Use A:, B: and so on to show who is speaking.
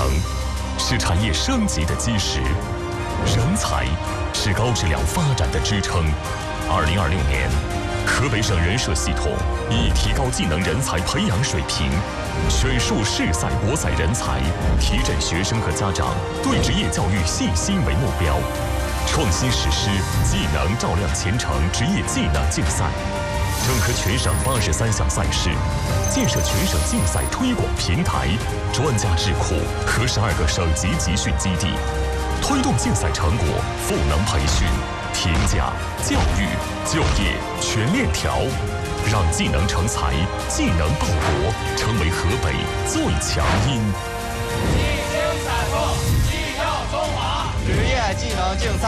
A: 是产业升级的基石，人才是高质量发展的支撑。2026年，河北省人社系统以提高技能人才培养水平，选树市赛国赛人才，提振学生和家长对职业教育信心为目标，创新实施技能照亮前程职业技能竞赛，整合全省83项赛事，建设全省竞赛推广平台、专家智库和12个省级集训基地，推动竞赛成果赋能培训、评价、教育、就业全链条，让技能成才、技能报国成为河北最强音。
B: 技星赛课，技耀中华，职业技能竞赛